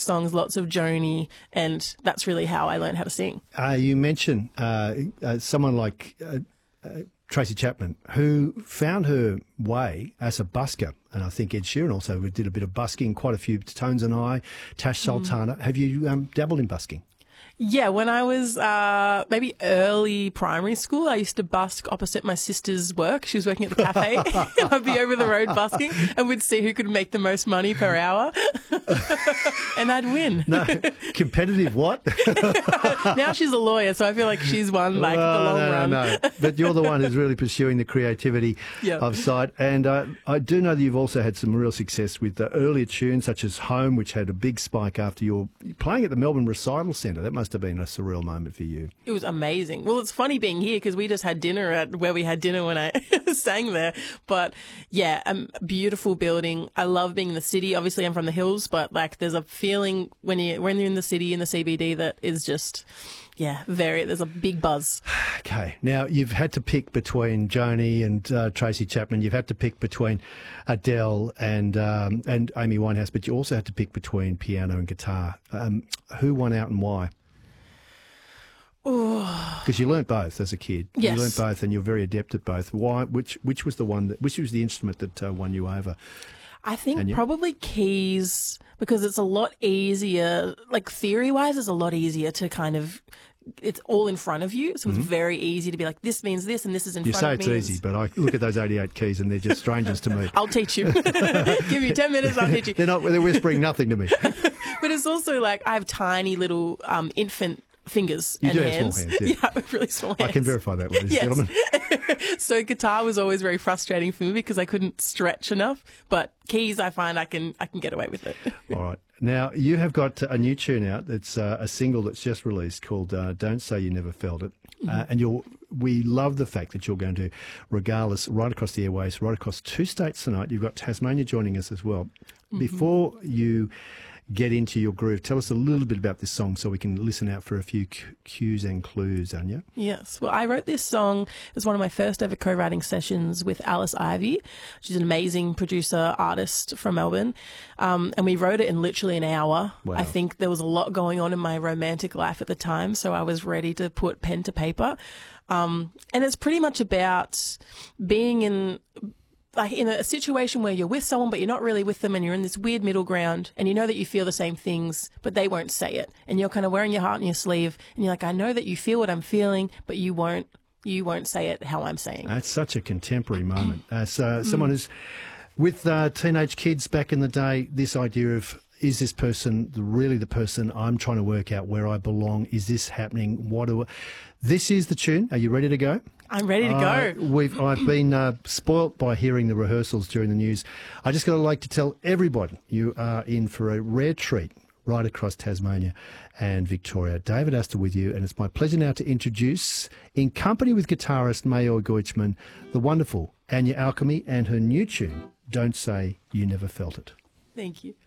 songs, lots of Joni, and that's really how I learned how to sing. You mentioned someone like Tracy Chapman, who found her way as a busker, and I think Ed Sheeran also did a bit of busking, quite a few, Tones and I, Tash Sultana. Have you dabbled in busking? Yeah, when I was maybe early primary school, I used to busk opposite my sister's work. She was working at the cafe. And I'd be over the road busking and we'd see who could make the most money per hour. And I'd win. No, competitive what? Now she's a lawyer, so I feel like she's won the long run. No, but you're the one who's really pursuing the creativity of sight. And I do know that you've also had some real success with the earlier tunes, such as Home, which had a big spike after your playing at the Melbourne Recital Centre. That must have been a surreal moment for you. It was amazing. Well, it's funny being here because we just had dinner at where we had dinner when I sang there. But yeah, beautiful building. I love being in the city. Obviously, I'm from the hills, but like there's a feeling when you're in the city, in the CBD, that is just, there's a big buzz. Okay. Now, you've had to pick between Joni and Tracy Chapman. You've had to pick between Adele and Amy Winehouse, but you also had to pick between piano and guitar. Who won out and why? Because you learnt both as a kid. Yes. You learnt both and you're very adept at both. Why? Which was the instrument that won you over? I think probably keys, because it's a lot easier, like theory-wise, it's a lot easier to kind of, it's all in front of you, so it's very easy to be like, this means this and this is in front of me. You say it's easy, but I look at those 88 keys and they're just strangers to me. I'll teach you. Give me 10 minutes, I'll teach you. They're whispering nothing to me. But it's also like I have tiny little infant fingers you and do hands. Have small hands, Yeah, really small hands. I can verify that, ladies and gentlemen. So guitar was always very frustrating for me because I couldn't stretch enough. But keys, I find I can get away with it. All right. Now, you have got a new tune out. It's a single that's just released called Don't Say You Never Felt It. And we love the fact that you're going to regale us right across the airways, right across 2 states tonight. You've got Tasmania joining us as well. Before you get into your groove, tell us a little bit about this song so we can listen out for a few cues and clues, Anya. Yes. Well, I wrote this song. It was one of my first ever co-writing sessions with Alice Ivy. She's an amazing producer, artist from Melbourne. And we wrote it in literally an hour. Wow. I think there was a lot going on in my romantic life at the time, so I was ready to put pen to paper. And it's pretty much about being in a situation where you're with someone but you're not really with them, and you're in this weird middle ground, and you know that you feel the same things but they won't say it, and you're kind of wearing your heart on your sleeve, and you're like, I know that you feel what I'm feeling, but you won't say it how I'm saying. That's such a contemporary moment. As someone who's with teenage kids back in the day, this idea of, is this person really the person I'm trying to work out where I belong? Is this happening? This is the tune. Are you ready to go? I'm ready to go. I've been spoilt by hearing the rehearsals during the news. I just got to like to tell everybody you are in for a rare treat right across Tasmania and Victoria. David Astor with you, and it's my pleasure now to introduce, in company with guitarist Mayor Goichman, the wonderful Anya Alchemy and her new tune, Don't Say You Never Felt It. Thank you.